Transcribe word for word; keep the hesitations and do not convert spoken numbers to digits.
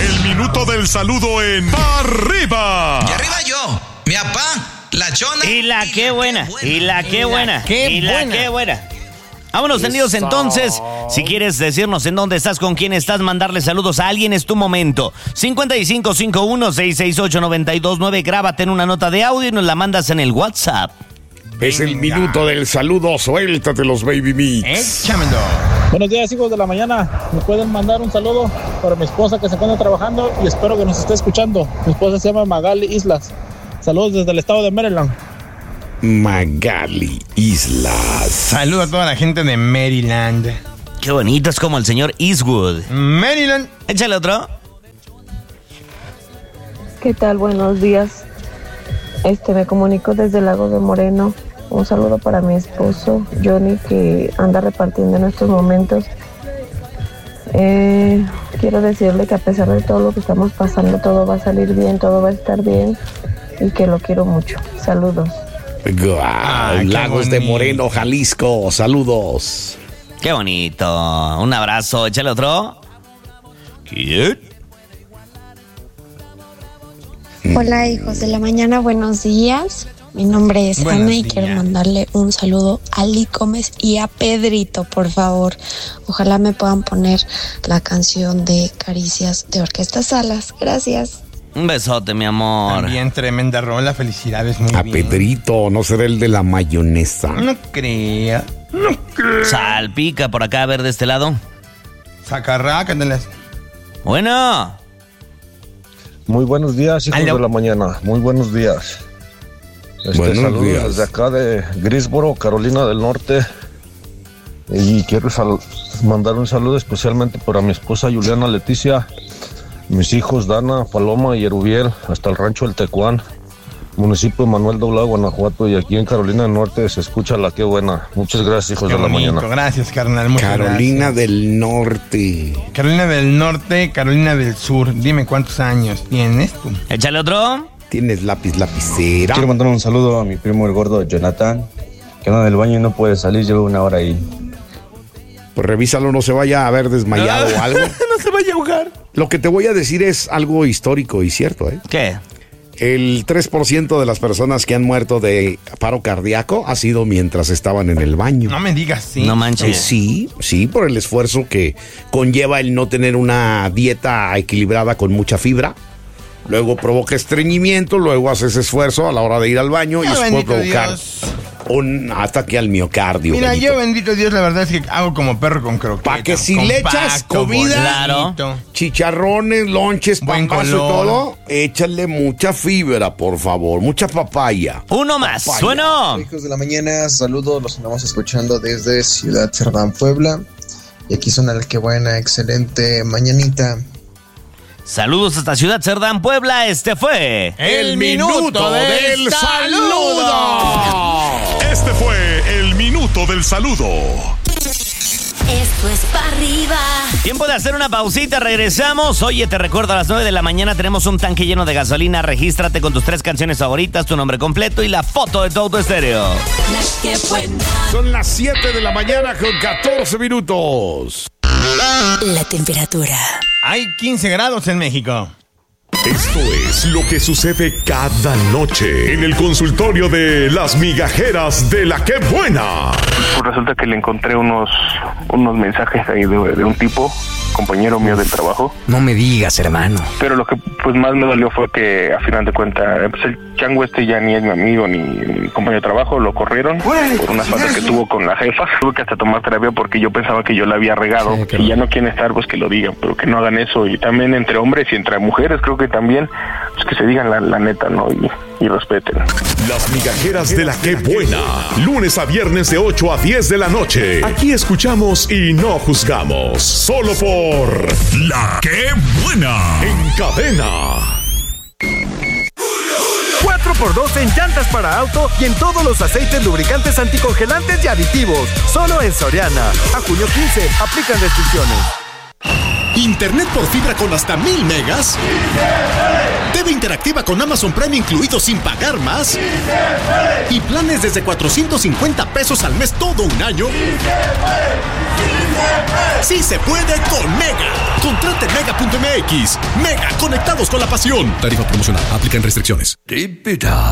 El minuto del saludo en Arriba. Y arriba yo, mi papá, la chona. Y la qué buena, y la qué buena, y la qué buena. Vámonos tendidos entonces. Si quieres decirnos en dónde estás, con quién estás, mandarle saludos a alguien, es tu momento. cincuenta y cinco cincuenta y uno, seiscientos sesenta y ocho, noventa y dos nueve. Grábate en una nota de audio y nos la mandas en el WhatsApp. Es el minuto del saludo. Suéltatelos, baby mix. Échamelo. Buenos días, hijos de la mañana. ¿Me pueden mandar un saludo para mi esposa que se encuentra trabajando y espero que nos esté escuchando? Mi esposa se llama Magali Islas. Saludos desde el estado de Maryland. Magali Islas. Saludo a toda la gente de Maryland. Qué bonito, es como el señor Eastwood. Maryland. Échale otro. ¿Qué tal? Buenos días. Este, me comunico desde el Lago de Moreno. Un saludo para mi esposo, Johnny, que anda repartiendo en estos momentos. Eh, quiero decirle que a pesar de todo lo que estamos pasando, todo va a salir bien, todo va a estar bien y que lo quiero mucho. Saludos. Wow, Ay, Lagos de Moreno, Jalisco. Saludos. Qué bonito. Un abrazo. Échale otro. ¿Qué? Hola, hijos de la mañana, buenos días. Mi nombre es Buenos Ana y días. quiero mandarle un saludo a Ali Gómez y a Pedrito, por favor. Ojalá me puedan poner la canción de Caricias de Orquesta Salas. Gracias. Un besote, mi amor. También tremenda rola, felicidades, muy A bien. Pedrito, no será el de la mayonesa. No crea, no crea. Salpica por acá, a ver de este lado. Sacarrácatelas. Bueno. Muy buenos días, hijos Aló. de la mañana. Muy buenos días. Este, Buenos saludos días. desde acá de Greensboro, Carolina del Norte. Y quiero sal- mandar un saludo especialmente para mi esposa Juliana Leticia, mis hijos Dana, Paloma y Erubiel, hasta el rancho El Tecuán, municipio de Manuel Doblado, Guanajuato. Y aquí en Carolina del Norte se escucha la que buena. Muchas gracias, hijos Qué de la bonito, mañana. gracias, carnal. Muchas Carolina gracias. del Norte. Carolina del Norte, Carolina del Sur. Dime cuántos años tienes tú. Échale otro. Tienes lápiz, lapicera. Quiero mandar un saludo a mi primo el gordo Jonathan, que anda del baño y no puede salir, lleva una hora ahí. Pues revísalo, no se vaya a haber desmayado o algo. No se vaya a ahogar. Lo que te voy a decir es algo histórico y cierto, ¿eh? ¿Qué? El tres por ciento de las personas que han muerto de paro cardíaco ha sido mientras estaban en el baño. No me digas sí. No Eh, manches. sí, sí, por el esfuerzo que conlleva el no tener una dieta equilibrada con mucha fibra. Luego provoca estreñimiento, luego haces esfuerzo a la hora de ir al baño y Ah, eso puede bendito provocar Dios. un ataque al miocardio. Mira, Benito. yo bendito Dios, la verdad es que hago como perro con croqueta. Pa' que si compacto, le echas comida, bonito. chicharrones, lonches, Buen pambazo y color. todo, échale mucha fibra, por favor, mucha papaya. Uno más. Papaya. Bueno. Hijos de la mañana, saludos, los andamos escuchando desde Ciudad Cerdán, Puebla. Y aquí suena el que buena, excelente mañanita. Saludos hasta Ciudad Cerdán, Puebla. Este fue El minuto del saludo. Este fue el minuto del saludo. Esto es para arriba. Tiempo de hacer una pausita, regresamos. Oye, te recuerdo, a las nueve de la mañana tenemos un tanque lleno de gasolina. Regístrate con tus tres canciones favoritas, tu nombre completo y la foto de tu auto estéreo. La que buena. Son las siete de la mañana con catorce minutos. La temperatura. Hay quince grados en México. Esto es lo que sucede cada noche en el consultorio de las migajeras de la que buena. Pues resulta que le encontré unos unos mensajes ahí de, de un tipo, compañero mío del trabajo. No me digas, hermano. Pero lo que pues más me dolió fue que a final de cuentas pues el chango este ya ni es mi amigo ni mi compañero de trabajo, lo corrieron por unas faltas que tuvo con la jefa. Tuve que hasta tomar terapia porque yo pensaba que yo la había regado. Sí, Si ya no quieren estar, pues que lo digan, pero que no hagan eso. Y también entre hombres y entre mujeres creo que también pues que se digan la, la neta, ¿no? Y, y respeten. Las migajeras de la que buena. Lunes a viernes de ocho a diez de la noche. Aquí escuchamos y no juzgamos. Solo por La que buena. En cadena. cuatro por dos en llantas para auto y en todos los aceites, lubricantes, anticongelantes y aditivos. Solo en Soriana. A junio quince. Aplican restricciones. Internet por fibra con hasta mil megas. T V interactiva con Amazon Prime incluido sin pagar más. Y planes desde cuatrocientos cincuenta pesos al mes todo un año. Sí se puede con Mega. Contrate en mega punto m M X. Mega conectados con la pasión. Tarifa promocional. Aplican restricciones. Keep it up.